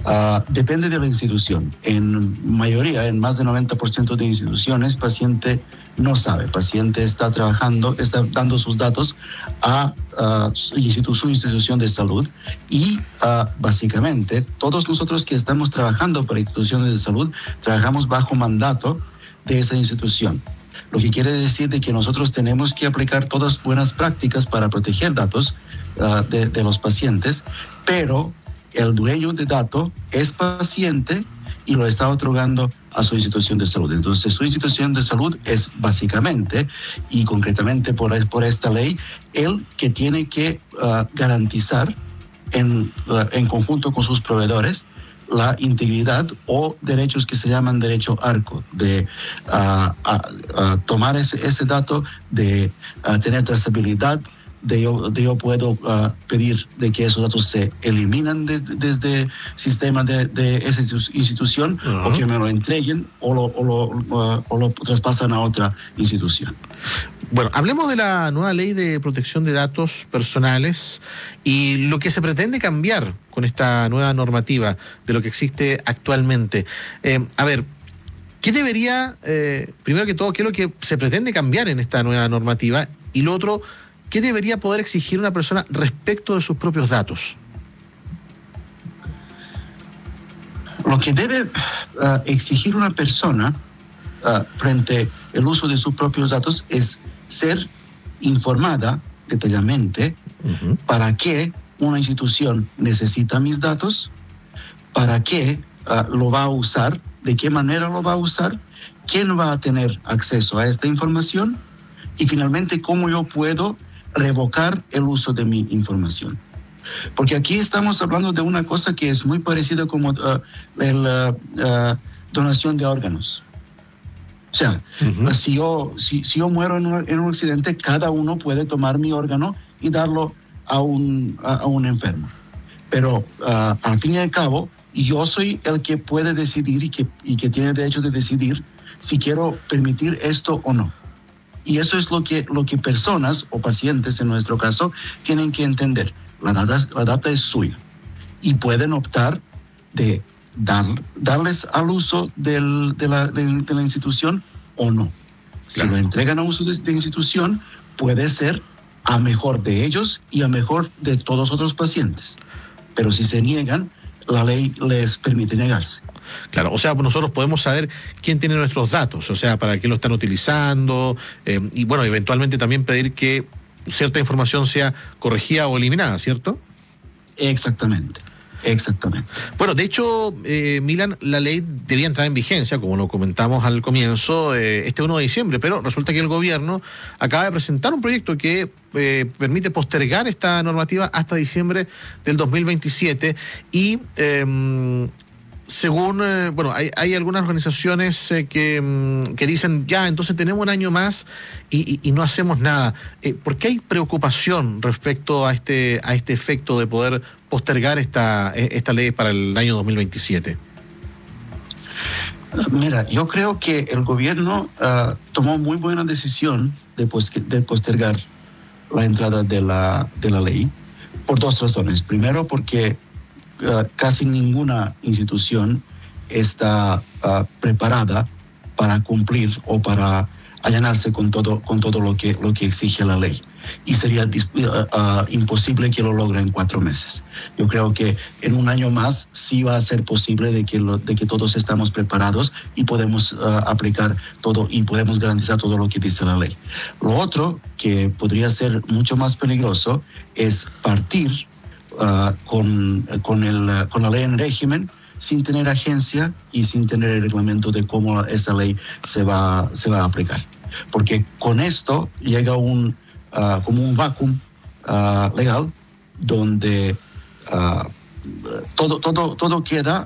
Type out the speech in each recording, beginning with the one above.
Depende de la institución. En mayoría, en más del 90% de instituciones, paciente no sabe. Paciente está trabajando, está dando sus datos a su institución de salud y básicamente todos nosotros que estamos trabajando para instituciones de salud trabajamos bajo mandato de esa institución. Lo que quiere decir de que nosotros tenemos que aplicar todas buenas prácticas para proteger datos de los pacientes, pero el dueño de datos es paciente y lo está otorgando a su institución de salud. Entonces, su institución de salud es básicamente y concretamente por esta ley, el que tiene que garantizar en conjunto con sus proveedores la integridad o derechos que se llaman derecho ARCO, de tomar ese dato, de tener trazabilidad, yo puedo pedir de que esos datos se eliminan desde el sistema de esa institución, o que me lo entreguen o lo traspasan a otra institución. Bueno, hablemos de la nueva ley de protección de datos personales y lo que se pretende cambiar con esta nueva normativa de lo que existe actualmente. A ver, ¿qué debería, primero que todo, qué es lo que se pretende cambiar en esta nueva normativa? Y lo otro, ¿qué debería poder exigir una persona respecto de sus propios datos? Lo que debe exigir una persona frente al uso de sus propios datos es ser informada detalladamente para qué una institución necesita mis datos, para qué lo va a usar, de qué manera lo va a usar, quién va a tener acceso a esta información y finalmente cómo yo puedo revocar el uso de mi información. Porque aquí estamos hablando de una cosa que es muy parecida como la donación de órganos. O sea, si yo muero en un accidente, cada uno puede tomar mi órgano y darlo a un enfermo. Pero al fin y al cabo, yo soy el que puede decidir y que tiene derecho de decidir si quiero permitir esto o no. Y eso es lo que personas o pacientes, en nuestro caso, tienen que entender. La data es suya y pueden optar de darles al uso de la institución o no. Claro. Si lo entregan a uso de institución, puede ser a mejor de ellos y a mejor de todos los otros pacientes. Pero si se niegan, la ley les permite negarse. Claro, o sea, nosotros podemos saber quién tiene nuestros datos, o sea, para qué lo están utilizando, y bueno, eventualmente también pedir que cierta información sea corregida o eliminada, ¿cierto? Exactamente. Bueno, de hecho, Milan, la ley debía entrar en vigencia, como lo comentamos al comienzo, este 1 de diciembre, pero resulta que el gobierno acaba de presentar un proyecto que permite postergar esta normativa hasta diciembre del 2027 y según, hay algunas organizaciones que dicen, ya, entonces tenemos un año más y no hacemos nada. ¿Por qué hay preocupación respecto a este efecto de poder postergar esta ley para el año 2027? Mira, yo creo que el gobierno tomó muy buena decisión de postergar la entrada de la ley por dos razones. Primero, porque casi ninguna institución está preparada para cumplir o para allanarse con todo lo que exige la ley. Y sería imposible que lo logre en 4 meses. Yo creo que en un año más sí va a ser posible de que todos estamos preparados y podemos aplicar todo y podemos garantizar todo lo que dice la ley. Lo otro que podría ser mucho más peligroso es partir con la ley en régimen sin tener agencia y sin tener el reglamento de cómo esta ley se va a aplicar. Porque con esto llega como un vacuum legal donde todo queda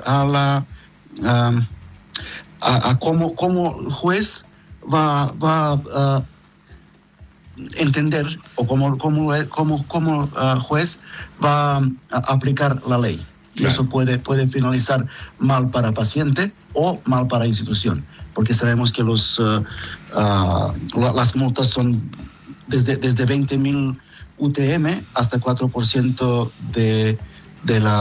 a cómo el juez va a entender o cómo juez va a aplicar la ley. Y claro, eso puede finalizar mal para paciente o mal para institución, porque sabemos que las multas son desde 20,000 UTM hasta 4% de la